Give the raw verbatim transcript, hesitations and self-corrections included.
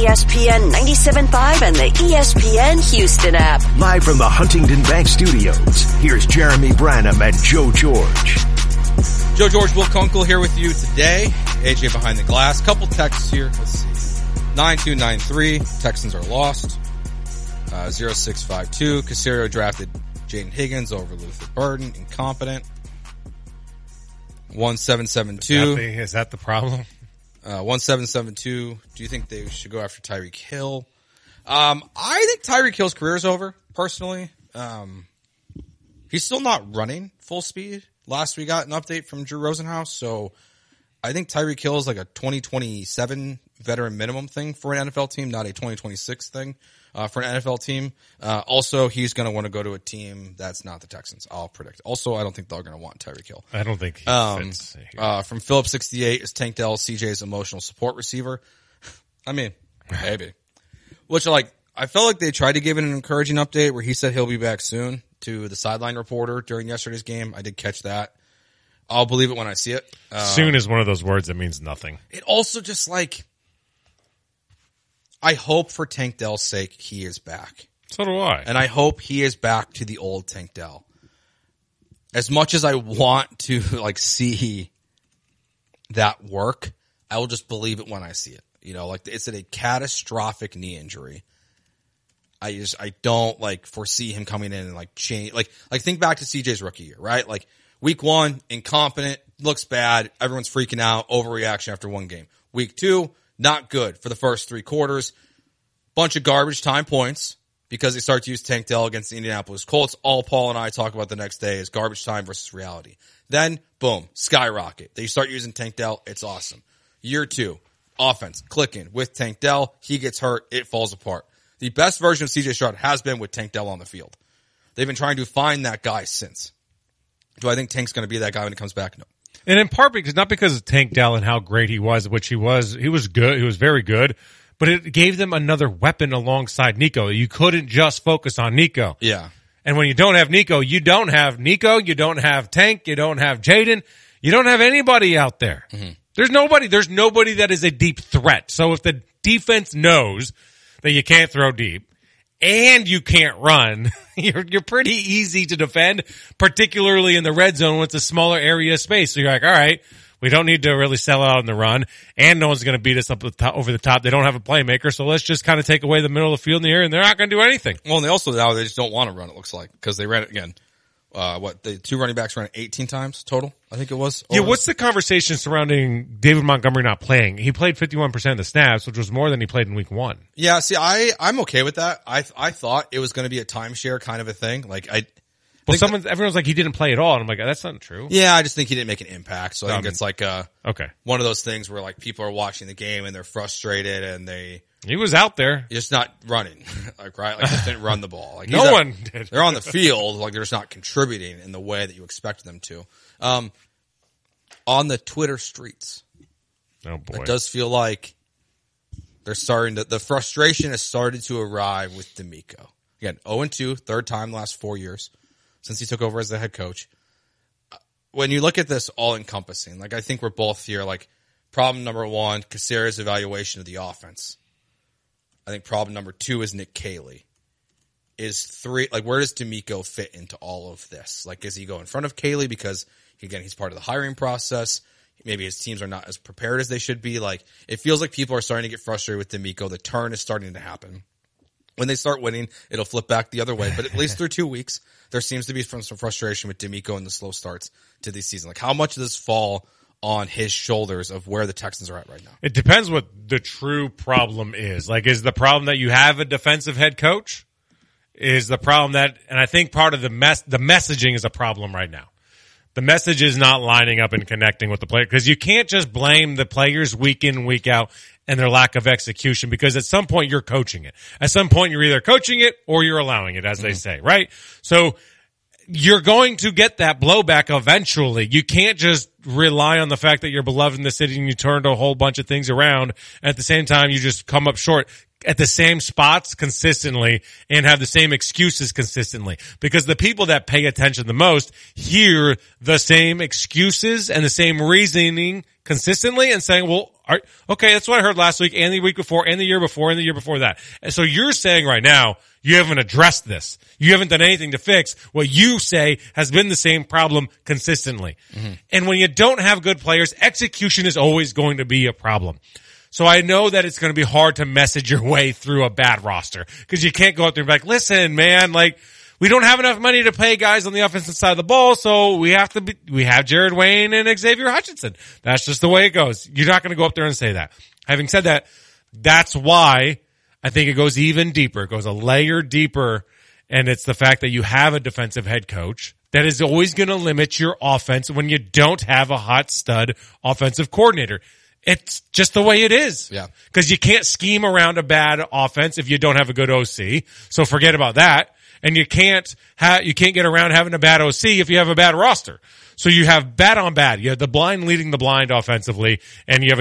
E S P N ninety-seven point five and the E S P N Houston app. Live from the Huntington Bank Studios, here's Jeremy Branham and Joe George. Joe George, Will Kunkel here with you today. A J behind the glass. Couple texts here. Let's see. nine two nine three. Texans are lost. Uh, zero six five two. Caserio drafted Jaden Higgins over Luther Burden. Incompetent. one seven seven two. Is that the, is that the problem? Uh, one seven seven two. Do you think they should go after Tyreek Hill? Um, I think Tyreek Hill's career is over, personally. Um, he's still not running full speed. Last we got an update from Drew Rosenhaus, so I think Tyreek Hill is like a twenty twenty-seven veteran minimum thing for an N F L team, not a twenty twenty-six thing uh, for an N F L team. Uh, also, he's going to want to go to a team that's not the Texans, I'll predict. Also, I don't think they're going to want Tyreek Hill. I don't think he um, fits here. Uh, from Philip sixty-eight, is Tank Dell C J's emotional support receiver? I mean, maybe. Which, like, I felt like they tried to give it an encouraging update where he said he'll be back soon to the sideline reporter during yesterday's game. I did catch that. I'll believe it when I see it. Um, Soon is one of those words that means nothing. It also just like, I hope for Tank Dell's sake he is back. So do I. And I hope he is back to the old Tank Dell. As much as I want to like see that work, I will just believe it when I see it. You know, like it's a catastrophic knee injury. I just, I don't like foresee him coming in and like change, like, like think back to C J's rookie year, right? Like week one, incompetent, looks bad. Everyone's freaking out, overreaction after one game. Week two, not good for the first three quarters. Bunch of garbage time points because they start to use Tank Dell against the Indianapolis Colts. All Paul and I talk about the next day is garbage time versus reality. Then boom, skyrocket. They start using Tank Dell. It's awesome. Year two, offense clicking with Tank Dell. He gets hurt. It falls apart. The best version of C J Stroud has been with Tank Dell on the field. They've been trying to find that guy since. Do I think Tank's going to be that guy when he comes back? No. And in part because not because of Tank Dell and how great he was, which he was, he was good, he was very good, but it gave them another weapon alongside Nico. You couldn't just focus on Nico. Yeah. And when you don't have Nico, you don't have Nico, you don't have Tank, you don't have Jaden, you don't have anybody out there. Mm-hmm. There's nobody, there's nobody that is a deep threat. So if the defense knows that you can't throw deep and you can't run, you're, you're pretty easy to defend, particularly in the red zone when it's a smaller area of space. So you're like, all right, we don't need to really sell out in the run and no one's going to beat us up the top, over the top. They don't have a playmaker. So let's just kind of take away the middle of the field in the air and they're not going to do anything. Well, and they also now they just don't want to run, it looks like, because they ran it again. Uh, what, the two running backs ran it eighteen times total, I think it was. Yeah, what's the conversation surrounding David Montgomery not playing? He played fifty-one percent of the snaps, which was more than he played in week one. Yeah, see, I, I'm okay with that. I, I thought it was going to be a timeshare kind of a thing. Like, I, well, someone, everyone's like, he didn't play at all. And I'm like, that's not true. Yeah, I just think he didn't make an impact. So I Um, think it's like, uh, Okay. one of those things where like people are watching the game and they're frustrated and they, He was out there. You're just not running, like, right? Like, just didn't run the ball. Like, No he's not- one did. They're on the field, like, they're just not contributing in the way that you expect them to. Um, on the Twitter streets, Oh boy. it does feel like they're starting to, the frustration has started to arrive with D'Amico. Again, oh and two, third time the last four years since he took over as the head coach. When you look at this all encompassing, like, I think we're both here, like, problem number one, Caserio's evaluation of the offense. I think problem number two is Nick Caley. Is three, like, where does D'Amico fit into all of this? Like, does he go in front of Caley because, again, he's part of the hiring process? Maybe his teams are not as prepared as they should be. Like, it feels like people are starting to get frustrated with D'Amico. The turn is starting to happen. When they start winning, it'll flip back the other way. But at least through two weeks, there seems to be some frustration with D'Amico and the slow starts to this season. Like, how much does this fall on his shoulders of where the Texans are at right now? It depends what the true problem is. Like, is the problem that you have a defensive head coach? Is the problem that, and I think part of the mess, the messaging is a problem right now. The message is not lining up and connecting with the player because you can't just blame the players week in, week out and their lack of execution because at some point you're coaching it. At some point you're either coaching it or you're allowing it, as mm-hmm. they say, right? So you're going to get that blowback eventually. You can't just rely on the fact that you're beloved in the city and you turned a whole bunch of things around. At the same time, you just come up short. at the same spots consistently and have the same excuses consistently, because the people that pay attention the most hear the same excuses and the same reasoning consistently and saying, well, are, okay, that's what I heard last week and the week before and the year before and the year before that. And so you're saying right now, you haven't addressed this. You haven't done anything to fix what you say has been the same problem consistently. Mm-hmm. And when you don't have good players, execution is always going to be a problem. So I know that it's going to be hard to message your way through a bad roster, because you can't go out there and be like, listen, man, like, we don't have enough money to pay guys on the offensive side of the ball, so we have to be, we have Jared Wayne and Xavier Hutchinson. That's just the way it goes. You're not going to go up there and say that. Having said that, that's why I think it goes even deeper. It goes a layer deeper, and it's the fact that you have a defensive head coach that is always going to limit your offense when you don't have a hot stud offensive coordinator. It's just the way it is. Yeah. Because you can't scheme around a bad offense if you don't have a good O C. So forget about that. And you can't ha- you can't get around having a bad O C if you have a bad roster. So you have bad on bad. You have the blind leading the blind offensively, and you have a